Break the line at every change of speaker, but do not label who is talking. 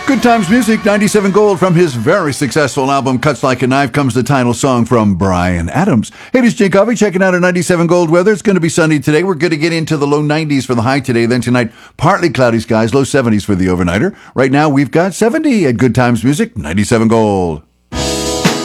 Good Times Music, 97 Gold from his very successful album Cuts Like a Knife comes the title song from Bryan Adams. Hey, this is Jake Coffey checking out our 97 Gold weather. It's going to be sunny today. We're going to get into the low 90s for the high today. Then tonight, partly cloudy skies, low 70s for the overnighter. Right now, we've got 70 at Good Times Music, 97 Gold.